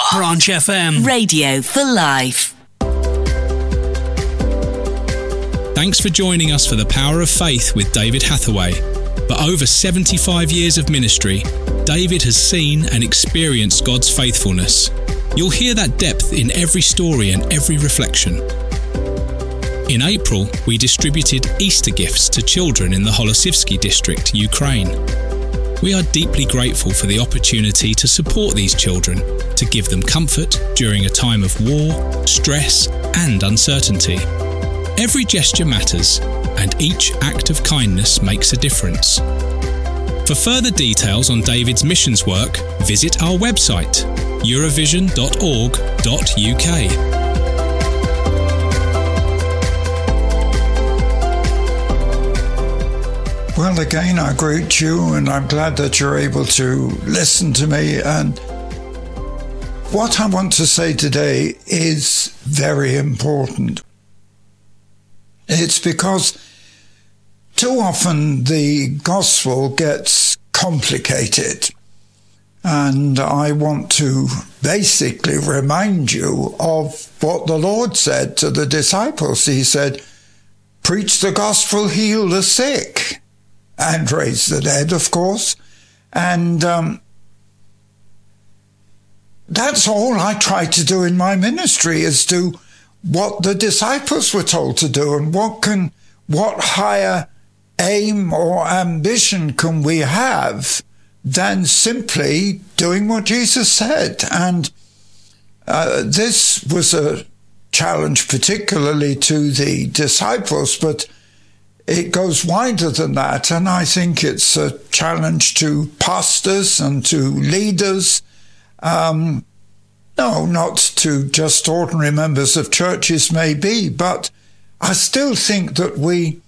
Branch FM. Radio for life. Thanks for joining us for The Power of Faith with David Hathaway. For over 75 years of ministry, David has seen and experienced God's faithfulness. You'll hear that depth in every story and every reflection. In April, we distributed Easter gifts to children in the Holosivsky district, Ukraine. We are deeply grateful for the opportunity to support these children, to give them comfort during a time of war, stress, and uncertainty. Every gesture matters, and each act of kindness makes a difference. For further details on David's missions work, visit our website, eurovision.org.uk. Well, again, I greet you, and I'm glad that you're able to listen to me. And what I want to say today is very important. It's because too often the gospel gets complicated. And I want to basically remind you of what the Lord said to the disciples. He said, preach the gospel, heal the sick, and raise the dead, of course. And that's all I try to do in my ministry, is do what the disciples were told to do. And what higher aim or ambition can we have than simply doing what Jesus said? And this was a challenge particularly to the disciples, but it goes wider than that, and I think it's a challenge to pastors and to leaders. No, not to just ordinary members of churches maybe, but I still think that we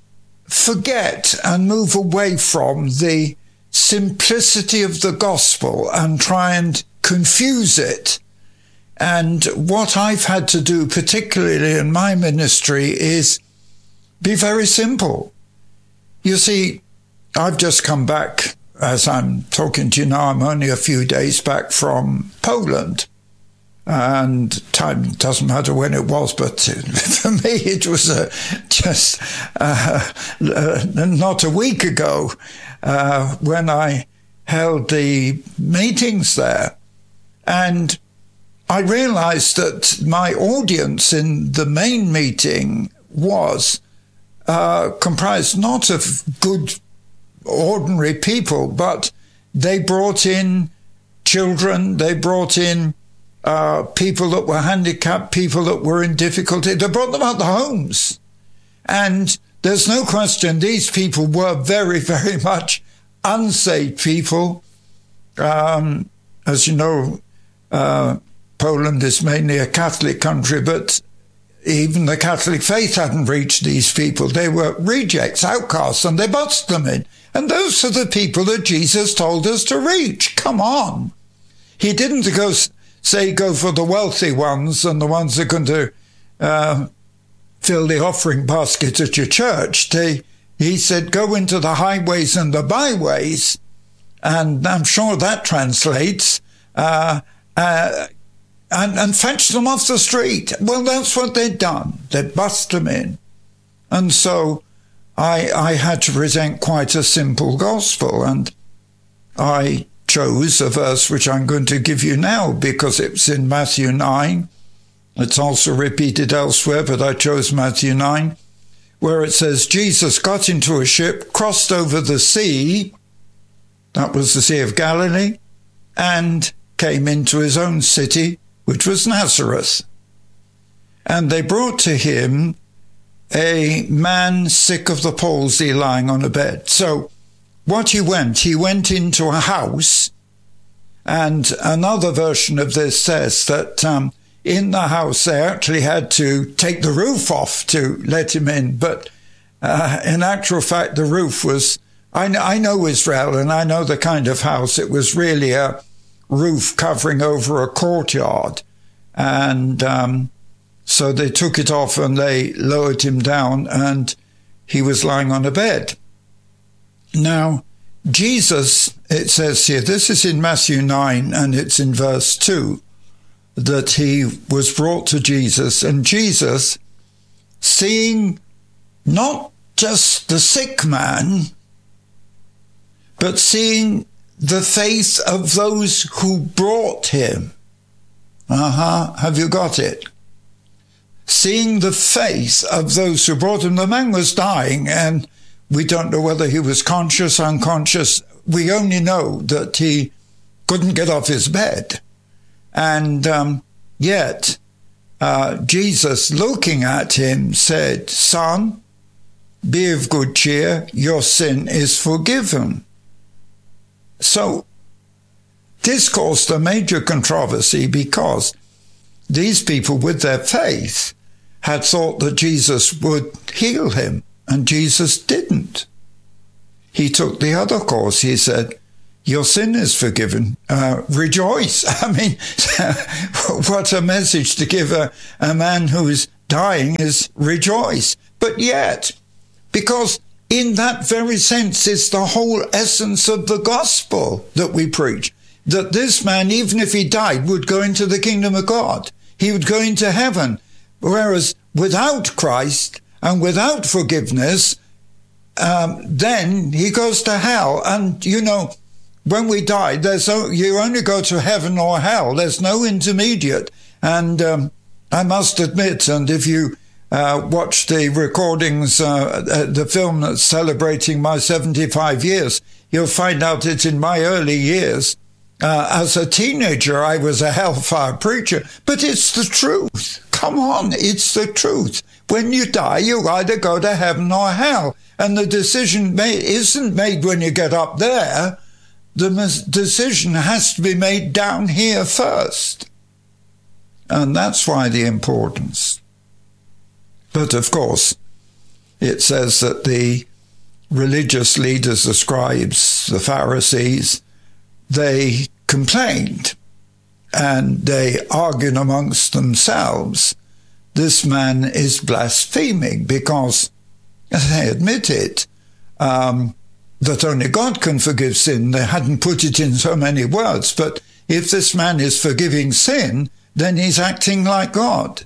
forget and move away from the simplicity of the gospel and try and confuse it. And what I've had to do, particularly in my ministry, is be very simple. You see, I've just come back, as I'm talking to you now, I'm only a few days back from Poland. And time doesn't matter when it was, but for me it was just not a week ago when I held the meetings there. And I realized that my audience in the main meeting was comprised not of good, ordinary people, but they brought in children, they brought in people that were handicapped, people that were in difficulty. They brought them out the homes. And there's no question these people were very, very much unsaved people. As you know, Poland is mainly a Catholic country, but even the Catholic faith hadn't reached these people. They were rejects, outcasts, and they boxed them in. And those are the people that Jesus told us to reach. Come on. He didn't go for the wealthy ones and the ones that are going to fill the offering basket at your church. He said, go into the highways and the byways, and I'm sure that translates, and fetch them off the street. Well, that's what they'd done. They'd bust them in. And so I had to present quite a simple gospel, and I chose a verse which I'm going to give you now because it's in Matthew 9. It's also repeated elsewhere, but I chose Matthew 9, where it says, Jesus got into a ship, crossed over the sea, that was the Sea of Galilee, and came into his own city, which was Nazareth. And they brought to him a man sick of the palsy lying on a bed. So he went into a house, and another version of this says that in the house they actually had to take the roof off to let him in. But in actual fact, the roof was, I know Israel and I know the kind of house. It was really a roof covering over a courtyard. And so they took it off and they lowered him down, and he was lying on a bed. Now, Jesus, it says here, this is in Matthew 9 and it's in verse 2. that he was brought to Jesus, and Jesus, seeing not just the sick man, but seeing the faith of those who brought him. Have you got it? Seeing the faith of those who brought him. The man was dying, and we don't know whether he was conscious, unconscious. We only know that he couldn't get off his bed. And yet, Jesus, looking at him, said, "Son, be of good cheer, your sin is forgiven." So this caused a major controversy because these people, with their faith, had thought that Jesus would heal him, and Jesus didn't. He took the other course. He said, "Your sin is forgiven. Rejoice." I mean, what a message to give a man who is dying, is rejoice. But yet, because in that very sense is the whole essence of the gospel that we preach, that this man, even if he died, would go into the kingdom of God. He would go into heaven. Whereas without Christ and without forgiveness, then he goes to hell. And, you know, when we die, you only go to heaven or hell. There's no intermediate. And I must admit, and if you watch the recordings, the film that's celebrating my 75 years, you'll find out it's in my early years. As a teenager, I was a hellfire preacher. But it's the truth. Come on, it's the truth. When you die, you either go to heaven or hell. And the decision isn't made when you get up there. The decision has to be made down here first. And that's why the importance. But of course, it says that the religious leaders, the scribes, the Pharisees, they complained and they argued amongst themselves. This man is blaspheming because, as they admitted, that only God can forgive sin. They hadn't put it in so many words, but if this man is forgiving sin, then he's acting like God.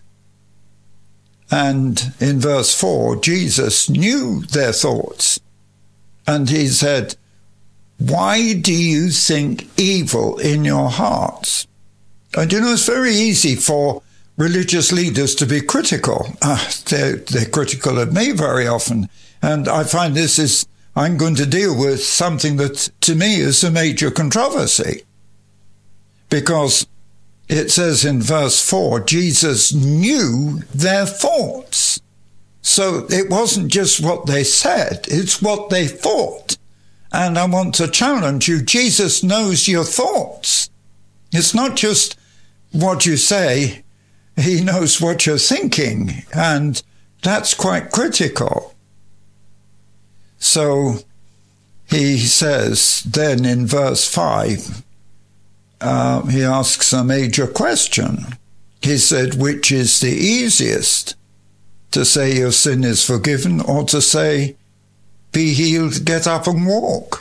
And in verse 4, Jesus knew their thoughts, and he said, "Why do you think evil in your hearts?" And you know, it's very easy for religious leaders to be critical. They're critical of me very often. And I find I'm going to deal with something that to me is a major controversy. Because it says in verse 4, Jesus knew their thoughts. So it wasn't just what they said, it's what they thought. And I want to challenge you, Jesus knows your thoughts. It's not just what you say, he knows what you're thinking, and that's quite critical. So he says then in verse 5, he asks a major question. He said, which is the easiest, to say your sin is forgiven, or to say, be healed, get up and walk?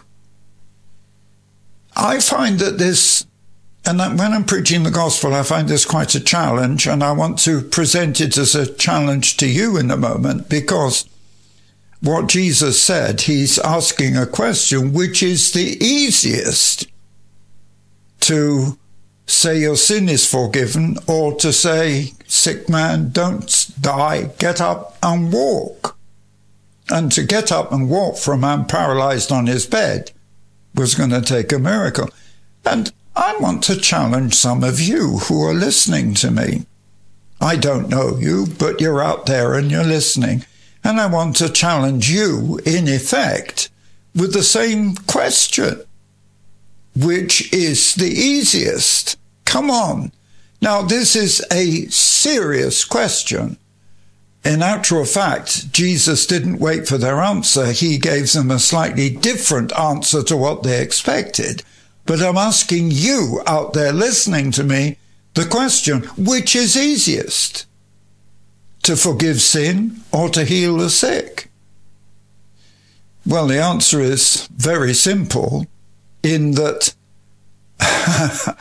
I find that this, and when I'm preaching the gospel, I find this quite a challenge, and I want to present it as a challenge to you in a moment, because what Jesus said, he's asking a question, which is the easiest, to say your sin is forgiven, or to say, sick man, don't die, get up and walk. And to get up and walk for a man paralyzed on his bed was going to take a miracle. And I want to challenge some of you who are listening to me. I don't know you, but you're out there and you're listening. And I want to challenge you, in effect, with the same question. Which is the easiest? Come on. Now, this is a serious question. In actual fact, Jesus didn't wait for their answer. He gave them a slightly different answer to what they expected. But I'm asking you out there listening to me the question, which is easiest? To forgive sin or to heal the sick? Well, the answer is very simple, in that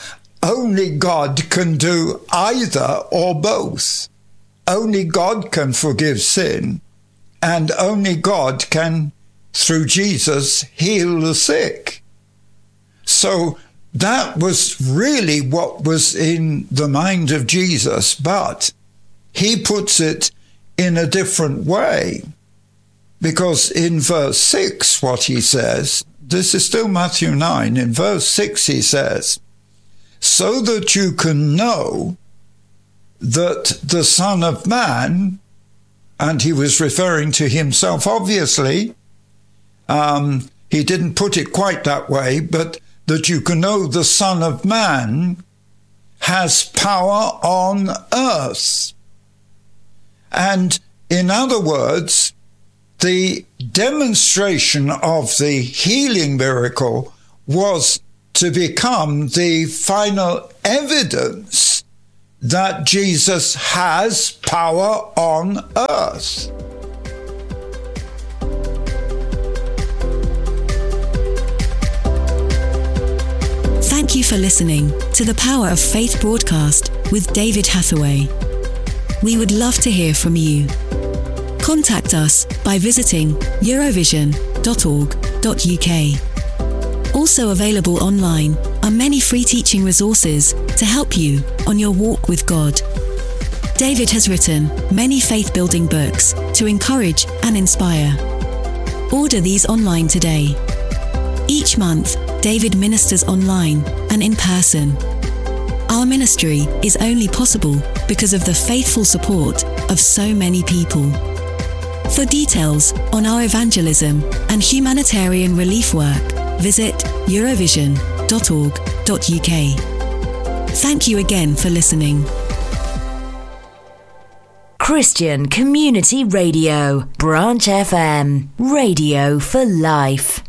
only God can do either or both. Only God can forgive sin, and only God can, through Jesus, heal the sick. So that was really what was in the mind of Jesus, but he puts it in a different way. Because in verse 6, what he says, this is still Matthew 9, in verse 6 he says, so that you can know that the Son of Man, and he was referring to himself, obviously, he didn't put it quite that way, but that you can know the Son of Man has power on earth. And in other words, the demonstration of the healing miracle was to become the final evidence that Jesus has power on earth. Thank you for listening to the Power of Faith broadcast with David Hathaway. We would love to hear from you. Contact us by visiting eurovision.org.uk. Also available online are many free teaching resources to help you on your walk with God. David has written many faith-building books to encourage and inspire. Order these online today. Each month, David ministers online and in person. Our ministry is only possible because of the faithful support of so many people. For details on our evangelism and humanitarian relief work, visit eurovision.org.uk. Thank you again for listening. Christian Community Radio, Branch FM, Radio for Life.